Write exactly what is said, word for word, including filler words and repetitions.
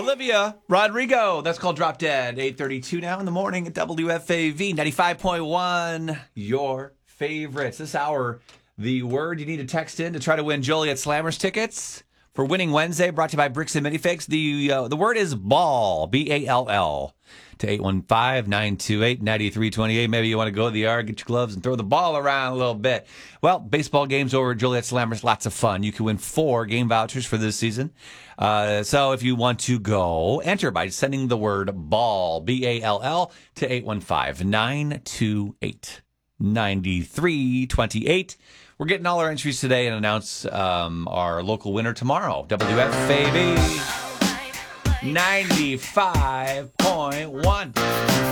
Olivia Rodrigo. That's called Drop Dead. eight thirty-two now in the morning at W F A V ninety-five point one. Your favorites. This hour, the word you need to text in to try to win Joliet Slammers tickets for Winning Wednesday, brought to you by Bricks and Minifigs. The uh, the word is ball, B A L L, to eight one five, nine two eight, nine three two eight. Maybe you want to go to the yard, get your gloves, and throw the ball around a little bit. Well, baseball games over at Joliet Slammers, lots of fun. You can win four game vouchers for this season. Uh, so if you want to go, enter by sending the word ball, B A L L, to eight one five, nine two eight, nine three two eight. We're getting all our entries today and announce um, our local winner tomorrow. W F A V ninety-five point one.